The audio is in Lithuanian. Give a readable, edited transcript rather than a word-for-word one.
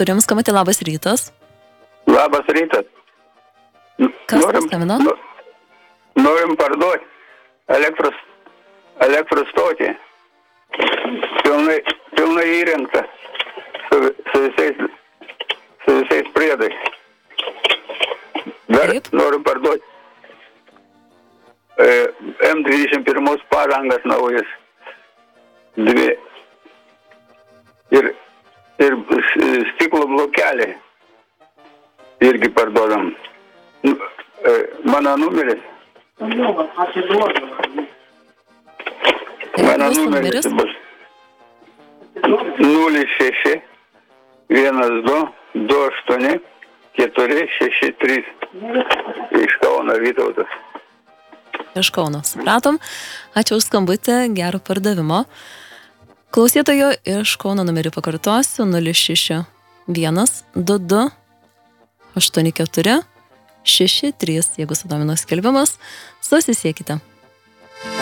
turim skambutį, labas rytas. Labas rytas. Kas paskambino? Norim parduoti elektros stotį. Pilnai įrengta su visais priedais. Dar Taip. norim parduoti M21 padangas naujas. 2. Ir stiklo blokelį irgi parduodam. Mano numeris. Mano numeris bus 06 12 28 463 iš Kauno Vytautas. Iš Kauno, supratom. Ačiū už skambutį, gero pardavimo. Klausytojo iš Kauno numerį pakartosiu 06 122 84 63. Jeigu sudomino skelbimas, susisiekite.